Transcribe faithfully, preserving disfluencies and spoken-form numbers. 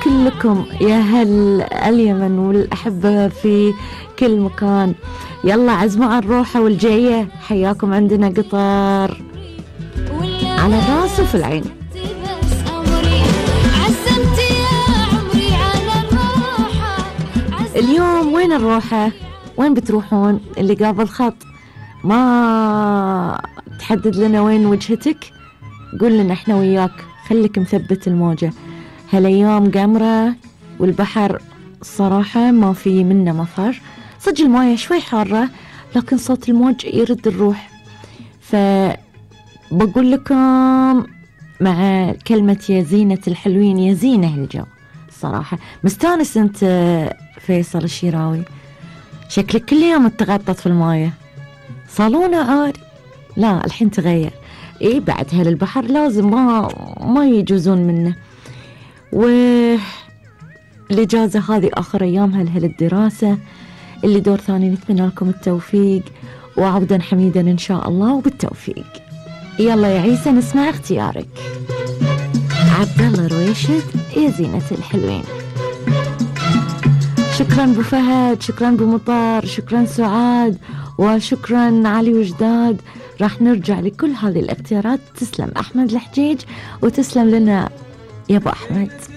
كلكم يا هل اليمن والأحبة في كل مكان. يلا عزموا على الروحة والجاية، حياكم عندنا قطار على الراس وفي العين. اليوم وين الروحة؟ وين بتروحون؟ اللي قابل خط ما تحدد لنا وين وجهتك، قول لنا احنا وياك، خليك مثبت الموجة. هالأيام قمرة والبحر الصراحة ما في منه مفر، صدق الموية شوي حارة لكن صوت الموج يرد الروح. فبقول لكم مع كلمة يا زينة الحلوين، يا زينة الجو الصراحة. مستانس انت فيصل الشيراوي، شكلك كل يوم تغطت في المايه. صالونة عاد؟ لا الحين تغير. ايه بعد هالبحر لازم ما ما يجوزون منه. والإجازة هذه آخر أيامها لهل الدراسة، اللي دور ثاني نتمنى لكم التوفيق وعودا حميدا إن شاء الله وبالتوفيق. يلا يا عيسى نسمع اختيارك. عبد الله رويشد يا زينة الحلوين. شكرا ابو فهد، شكرا ابو مطر، شكرا سعاد، وشكرا علي وجداد. راح نرجع لكل هذه الاختيارات. تسلم احمد الحجيج وتسلم لنا يا ابو احمد.